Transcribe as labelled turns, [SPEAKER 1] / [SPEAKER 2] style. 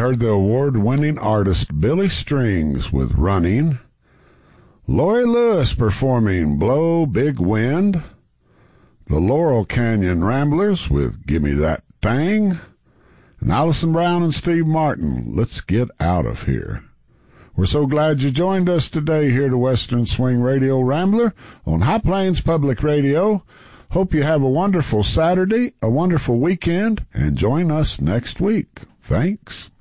[SPEAKER 1] heard the award-winning artist Billy Strings with Running, Lori Lewis performing Blow Big Wind, the Laurel Canyon Ramblers with Gimme That Thing, and Allison Brown and Steve Martin, Let's Get Out of Here. We're so glad you joined us today here to Western Swing Radio Rambler on High Plains Public Radio. Hope you have a wonderful Saturday, a wonderful weekend, and join us next week. Thanks.